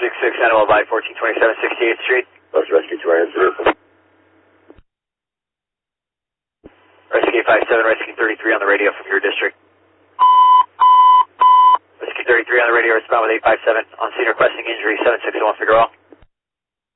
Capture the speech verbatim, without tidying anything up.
six six Animal by fourteen twenty-seven sixty-eighth Street. Let's rescue two items. Rescue eight five seven, Rescue thirty-three on the radio from your district. Rescue thirty-three on the radio, respond with eight five seven on scene requesting injury seven six one Figueroa.